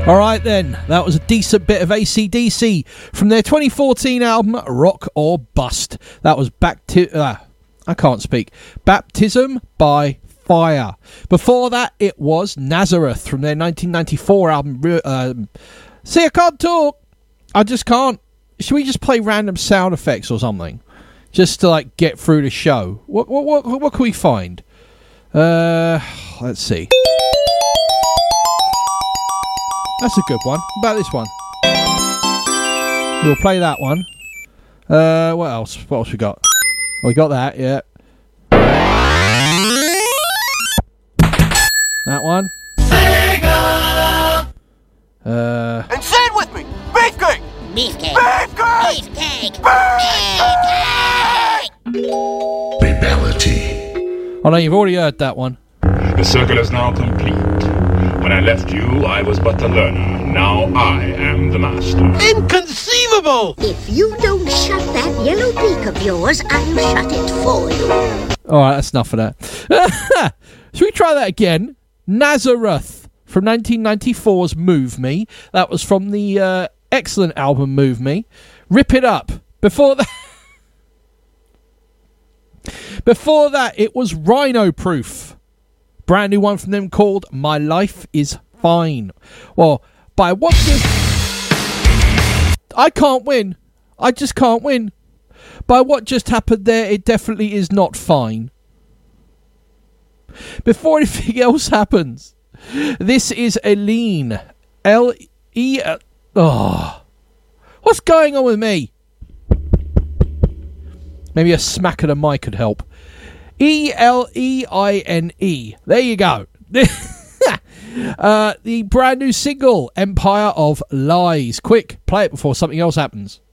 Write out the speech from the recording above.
Alright then, that was a decent bit of AC/DC from their 2014 album Rock or Bust. That was I can't speak. Baptism by Fire. Before that, it was Nazareth from their 1994 album. See, I can't talk. I just can't. Should we just play random sound effects or something? Just to, like, get through the show. What can we find? Let's see. That's a good one. What about this one? We'll play that one. What else? What else we got? Oh, we got that, yeah. That one. And say it with me! Beefcake! Beefcake! Beefcake! Beefcake! Babality. Oh no, you've already heard that one. The circle is now complete. When I left you, I was but the learner. Now I am the master. Inconceivable! If you don't shut that yellow beak of yours, I'll shut it for you. Alright, that's enough of that. Should we try that again? Nazareth from 1994's Move Me. That was from the excellent album Move Me. Rip It Up. Before that, it was Rhino Proof. Brand new one from them called My Life Is Fine. Well, by what I can't win. I just can't win. By what just happened there, it definitely is not fine. Before anything else happens, this is Eileen. L-E... Oh. What's going on with me? Maybe a smack of the mic could help. E-L-E-I-N-E. There you go. The brand new single, Empire of Lies. Quick, play it before something else happens.